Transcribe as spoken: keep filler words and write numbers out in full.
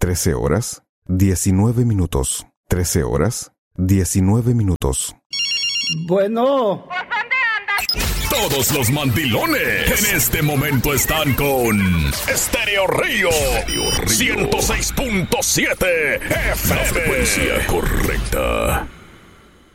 trece horas, diecinueve minutos. trece horas, diecinueve minutos. Bueno. Todos los mandilones en este momento están con Estéreo Río, ciento seis punto siete F M. La frecuencia correcta.